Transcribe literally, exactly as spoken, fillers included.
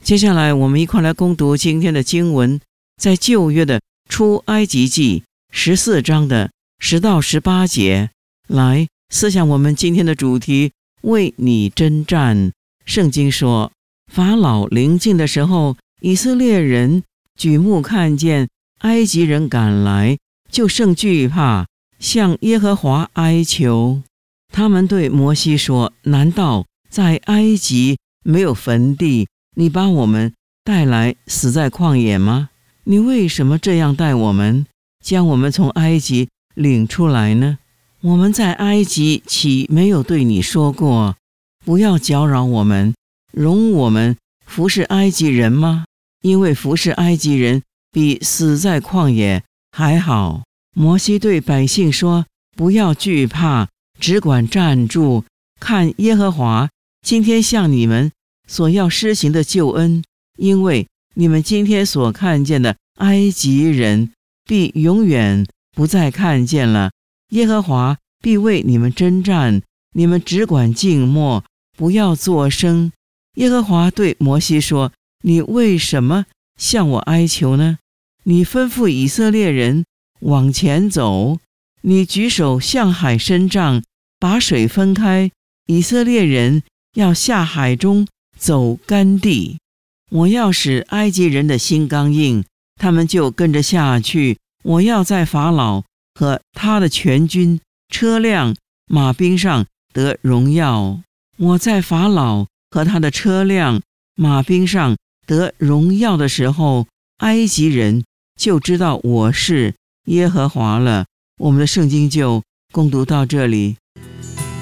接下来我们一块来攻读今天的经文，在旧约的出埃及记十四章的十到十八节，来思想我们今天的主题，为你征战。圣经说，法老临近的时候，以色列人举目看见埃及人赶来，就甚惧怕，向耶和华哀求。他们对摩西说，难道在埃及没有坟地，你把我们带来死在旷野吗？你为什么这样待我们，将我们从埃及领出来呢？我们在埃及岂没有对你说过，不要搅扰我们，容我们服侍埃及人吗？因为服侍埃及人比死在旷野还好。摩西对百姓说，不要惧怕，只管站住，看耶和华今天向你们所要施行的救恩，因为你们今天所看见的埃及人，必永远不再看见了。耶和华必为你们征战，你们只管静默，不要作声。耶和华对摩西说，你为什么向我哀求呢？你吩咐以色列人往前走，你举手向海伸杖，把水分开，以色列人要下海中走干地。我要使埃及人的心刚硬，他们就跟着下去。我要在法老和他的全军、车辆、马兵上得荣耀。我在法老和他的车辆、马兵上得荣耀的时候，埃及人就知道我是耶和华了。我们的圣经就攻读到这里。